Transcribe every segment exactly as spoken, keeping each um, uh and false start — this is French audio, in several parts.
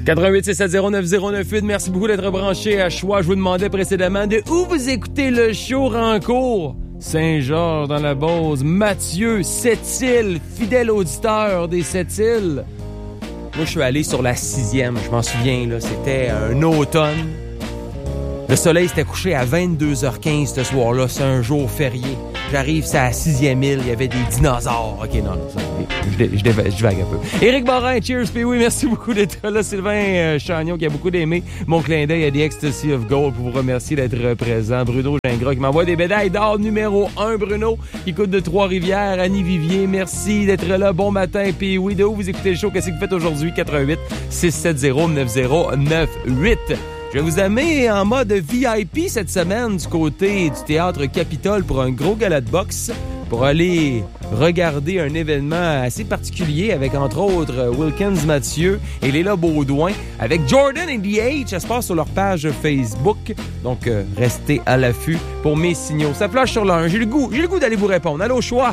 quatre-vingt-huit six sept zéro neuf zéro neuf huit, merci beaucoup d'être branché à Choix. Je vous demandais précédemment de où vous écoutez le show Rancourt. Saint-Georges dans la Beauce. Mathieu, Sept-Îles, fidèle auditeur des Sept-Îles. Moi, je suis allé sur la sixième, je m'en souviens, là, c'était un automne. Le soleil s'était couché à vingt-deux heures quinze ce soir-là, c'est un jour férié. J'arrive, c'est à la sixième île, il y avait des dinosaures. OK, non, non, ça, je, je, je, je vague un peu. Éric Morin, cheers, puis oui, merci beaucoup d'être là. Sylvain euh, Chagnon, qui a beaucoup aimé mon clin d'œil à The Ecstasy of Gold pour vous remercier d'être présent. Bruno Gingras, qui m'envoie des médailles d'or numéro un. Bruno, qui écoute de Trois-Rivières. Annie Vivier, merci d'être là. Bon matin, puis oui, de où vous écoutez le show? Qu'est-ce que vous faites aujourd'hui? quatre-vingt-huit six sept zéro neuf zéro neuf huit. Je vais vous amener en mode V I P cette semaine du côté du Théâtre Capitole pour un gros gala de boxe, pour aller regarder un événement assez particulier avec, entre autres, Wilkins Mathieu et Léla Baudouin, avec Jordan et D H. Ça se passe sur leur page Facebook. Donc, euh, restez à l'affût pour mes signaux. Ça flash sur l'un. J'ai le goût, j'ai le goût d'aller vous répondre. Allô, Choix?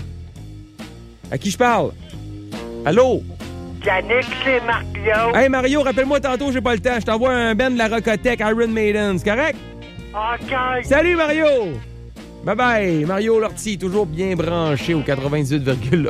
À qui je parle? Allô? Yannick, c'est Mario. Hey Mario, rappelle-moi tantôt, j'ai pas le temps. Je t'envoie un band de la Rockotech, Iron Maiden, c'est correct? OK. Salut Mario! Bye bye! Mario Lortie, toujours bien branché au quatre-vingt-dix-huit virgule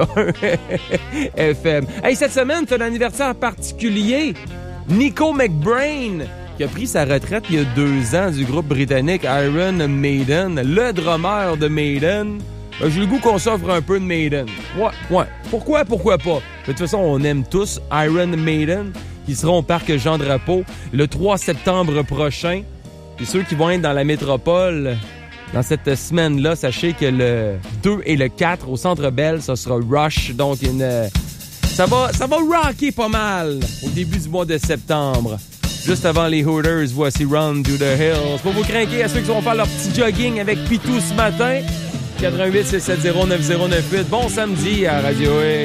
un F M. Hey, cette semaine, c'est un anniversaire particulier. Nico McBrain, qui a pris sa retraite il y a deux ans du groupe britannique Iron Maiden, le drummer de Maiden. Ben, j'ai le goût qu'on s'offre un peu de Maiden. Ouais, ouais. Pourquoi, pourquoi pas? De toute façon, on aime tous Iron Maiden, qui seront au Parc Jean-Drapeau le trois septembre prochain. Et ceux qui vont être dans la métropole dans cette semaine-là, sachez que le deux et le quatre au Centre Bell, ça sera Rush. Donc, une, ça va, ça va rocker pas mal au début du mois de septembre. Juste avant les Hooters, voici Run to the Hills. Pour vous craquer à ceux qui vont faire leur petit jogging avec Pitou ce matin, quatre-vingt-huit six sept zéro neuf zéro neuf huit. Bon samedi à Radio E.